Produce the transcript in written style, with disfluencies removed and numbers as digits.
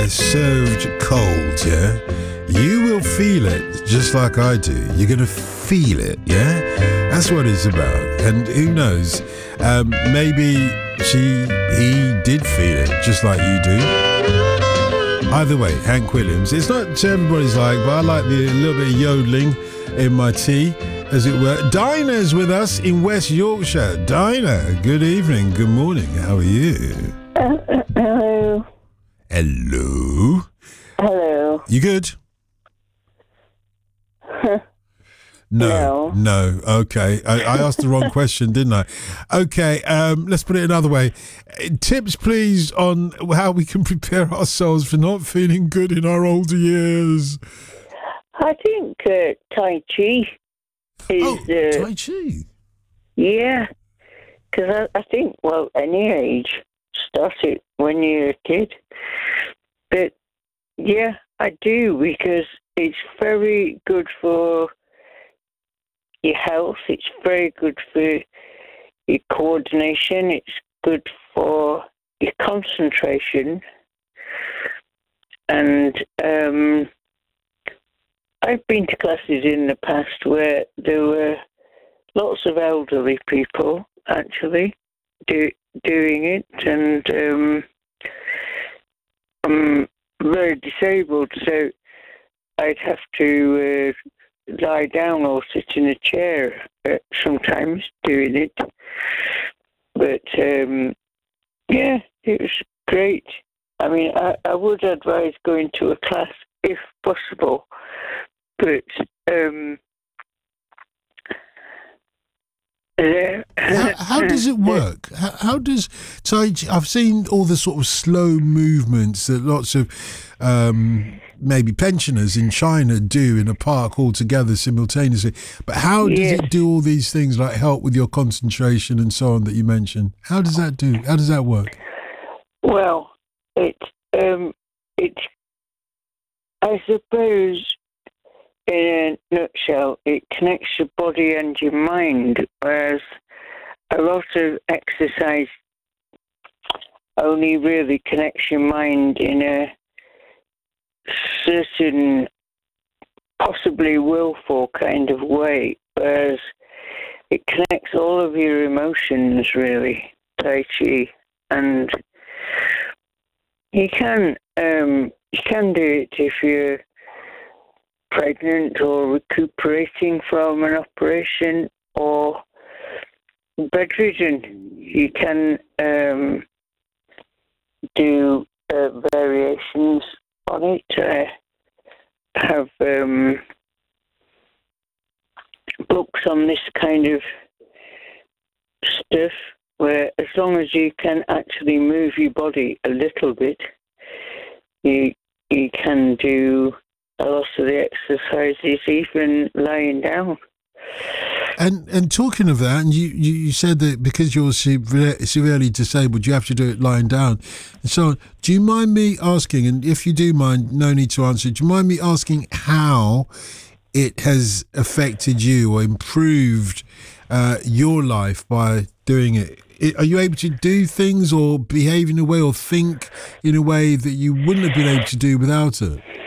served cold, yeah, you will feel it just like I do. You're going to feel it, yeah? That's what it's about. And who knows, maybe he did feel it just like you do. Either way, Hank Williams. It's not to everybody's like, but I like the little bit of yodeling in my tea, as it were. Dinah's with us in West Yorkshire. Dinah, good evening, good morning. How are you? Hello. Hello. Hello. You good? No. Okay. I asked the wrong question, didn't I? Okay. Let's put it another way. Tips, please, on how we can prepare ourselves for not feeling good in our older years. I think Tai Chi is... Tai Chi? Yeah. Because I think, well, any age, start it when you're a kid. But, yeah, I do, because it's very good for your health. It's very good for your coordination. It's good for your concentration. And I've been to classes in the past where there were lots of elderly people actually doing it, and I'm very disabled, so I'd have to lie down or sit in a chair sometimes doing it. But yeah, it was great. I mean, I would advise going to a class if possible, but how does it work? How does Tai Chi? I've seen all the sort of slow movements that lots of maybe pensioners in China do in a park all together simultaneously. But how does it do all these things, like help with your concentration and so on that you mentioned? How does that do? How does that work? Well, it I suppose, in a nutshell, it connects your body and your mind, whereas a lot of exercise only really connects your mind in a certain, possibly willful kind of way, whereas it connects all of your emotions, really, Tai Chi. And you can do it if you're pregnant or recuperating from an operation or bedridden. You can do variations on it. I have books on this kind of stuff where, as long as you can actually move your body a little bit, you can do a lot of the exercises, even lying down. And talking of that, and you said that because you're severely disabled, you have to do it lying down and so on. Do you mind me asking, and if you do mind, no need to answer, do you mind me asking how it has affected you or improved your life by doing it? Are you able to do things or behave in a way or think in a way that you wouldn't have been able to do without it?